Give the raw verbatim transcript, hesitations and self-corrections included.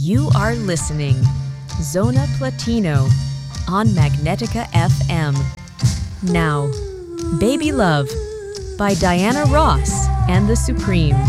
You are listening Zona Platino on Magnetica F M. Now, Baby Love by Diana Ross and the Supremes.